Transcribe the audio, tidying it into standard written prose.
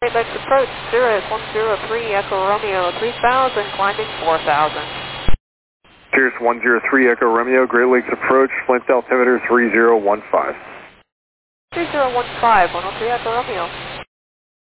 Great Lakes approach, Cirrus 103 Echo Romeo 3000, climbing 4000. Cirrus 103 Echo Romeo, Great Lakes approach, flight altimeter 3015. 3015, 103 Echo Romeo.